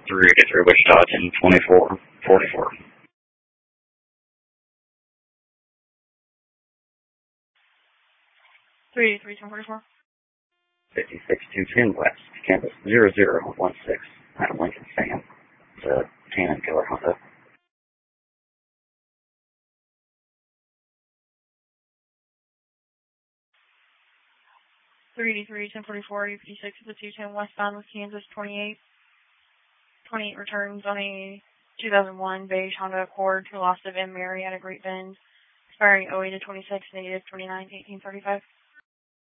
383 Wichita, 102444. 383-1044. 56210 West, campus 0016. I'm Lincoln Sam. It's a Cannon killer Honda. 383-1044, 56 to the 210 westbound with Kansas 28. 28 returns on a 2001 beige Honda Accord to loss of M. Marietta Great Bend, expiring 08 to 26, negative 29 to 1835.